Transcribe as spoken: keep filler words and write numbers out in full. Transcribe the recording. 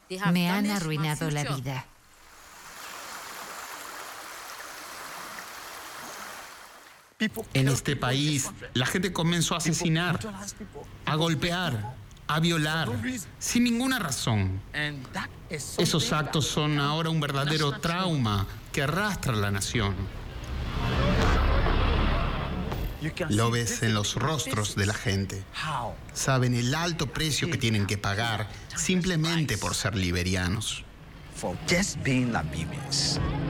Me han arruinado la vida. En este país, la gente comenzó a asesinar, a golpear, a violar, sin ninguna razón. Esos actos son ahora un verdadero trauma que arrastra a la nación. Lo ves en los rostros de la gente. Saben el alto precio que tienen que pagar simplemente por ser liberianos. For just being Liberians.